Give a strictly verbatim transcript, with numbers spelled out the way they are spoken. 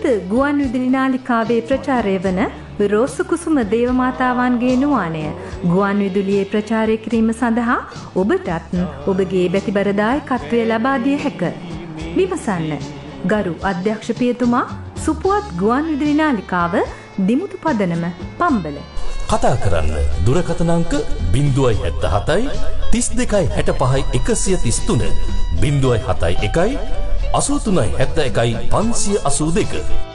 විවිධ ගුවන් විදුලි නාලිකාවේ ප්‍රචාරය වන රෝස කුසුම දේවමාතාවන්ගේ නුවාණය ගුවන් විදුලියේ ප්‍රචාරය කිරීම සඳහා ඔබටත් ඔබගේ බැතිබර දායකත්වය ලබා දිය හැක. විමසන්න. ගරු අධ්‍යක්ෂ පියතුමා, සුපුවත් ගුවන් විදුලි නාලිකාව, දිමුතු පදනම, පම්බල. කතා කරන්න දුරකථන අංක ज़ीरो सात सात तीस දෙකයි හැට පහයි එකසිය තිස් තුන ज़ीरो सात එකයි අසූ තුනයි හැත්තෑ එකයි පන්සිය අසූ දෙක.